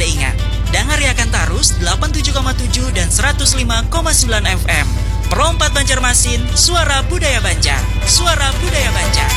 pada ingat, Dangariakan Tarus 87,7 dan 105,9 FM. Pro 4 Banjarmasin, Suara Budaya Banjar. Suara Budaya Banjar.